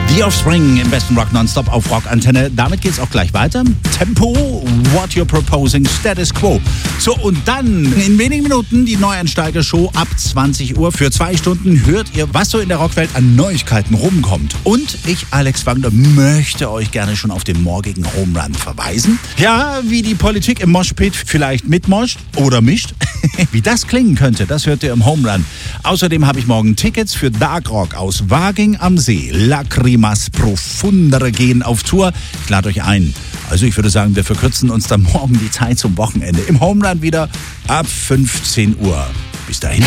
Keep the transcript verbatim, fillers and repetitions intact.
The Offspring im besten Rock Nonstop auf Rockantenne. Damit geht's auch gleich weiter. Tempo, What You're Proposing, Status Quo. So, und dann in wenigen Minuten die Neueinsteiger-Show ab zwanzig Uhr. Für zwei Stunden hört ihr, was so in der Rockwelt an Neuigkeiten rumkommt. Und ich, Alex Wagner, möchte euch gerne schon auf den morgigen Home Run verweisen. Ja, wie die Politik im Moshpit vielleicht mitmoscht oder mischt. Wie das klingen könnte, das hört ihr im Home Run. Außerdem habe ich morgen Tickets für Dark Rock aus Waging am See. Lacrimas Profundere gehen auf Tour. Ich lade euch ein. Also ich würde sagen, wir verkürzen uns dann morgen die Zeit zum Wochenende. Im Home Run wieder ab fünfzehn Uhr. Bis dahin.